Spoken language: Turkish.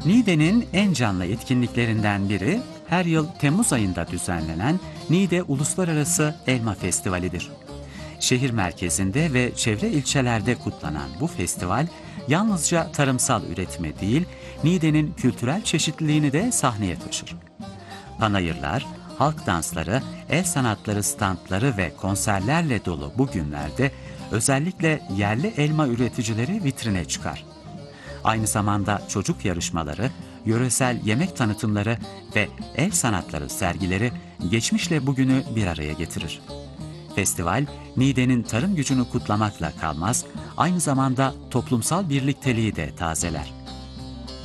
Niğde'nin en canlı etkinliklerinden biri, her yıl Temmuz ayında düzenlenen Niğde Uluslararası Elma Festivali'dir. Şehir merkezinde ve çevre ilçelerde kutlanan bu festival, yalnızca tarımsal üretime değil, Niğde'nin kültürel çeşitliliğini de sahneye taşır. Panayırlar, halk dansları, el sanatları standları ve konserlerle dolu bu günlerde özellikle yerli elma üreticileri vitrine çıkar. Aynı zamanda çocuk yarışmaları, yöresel yemek tanıtımları ve el sanatları sergileri geçmişle bugünü bir araya getirir. Festival, Niğde'nin tarım gücünü kutlamakla kalmaz, aynı zamanda toplumsal birlikteliği de tazeler.